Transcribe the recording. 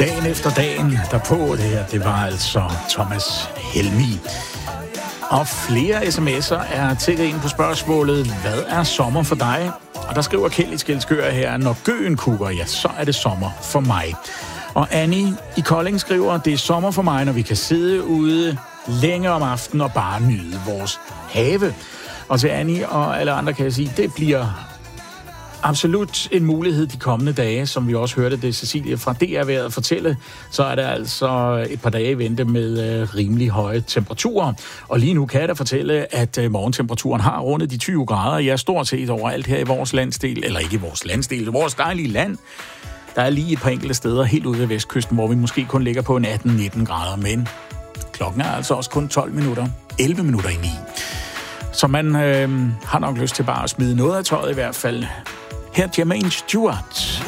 Dagen efter dagen derpå, det her, det var altså Thomas Helmig. Og flere sms'er er tækket ind på spørgsmålet, hvad er sommer for dig? Og der skriver Kjeld i Skælskør her, når gøen kukker, ja, så er det sommer for mig. Og Annie i Kolding skriver, det er sommer for mig, når vi kan sidde ude længe om aftenen og bare nyde vores have. Og til Annie og alle andre kan jeg sige, det bliver absolut en mulighed de kommende dage, som vi også hørte det Cecilie fra DR-vejret fortælle, så er der altså et par dage i vente med rimelig høje temperaturer. Og lige nu kan jeg da fortælle, at morgentemperaturen har rundet de 20 grader. Jeg er stort set overalt her i vores landsdel, eller ikke i vores landsdel, vores dejlige land. Der er lige et par enkelte steder helt ude ved vestkysten, hvor vi måske kun ligger på en 18-19 grader, men klokken er altså også kun 12 minutter, 11 minutter i 9. Så man har nok lyst til bare at smide noget af tøjet i hvert fald. Her er Jermaine Stewart.